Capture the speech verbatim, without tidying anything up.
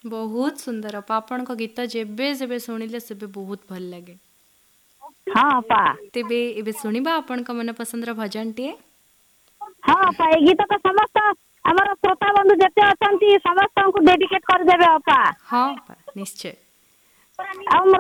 बहुत सुंदर अपा आपण को गीत जेबे जेबे सुनिले सेबे बहुत भल लगे। हाँ अपा तेबे एबे सुनिबा आपण को मन पसंद रो भजन टे। हाँ अपा ए गीत तो समस्त हमर श्रोता बंधु जते अछंती समस्त को डेडिकेट कर देबे अपा। हाँ अपा निश्चय। आ